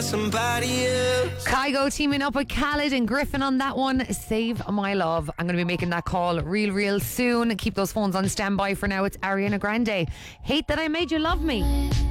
somebody else. Kygo teaming up with Khaled and Griffin on that one. Save My Love. I'm going to be making that call real soon. Keep those phones on standby for now. It's Ariana Grande. Hate That I Made You Love Me.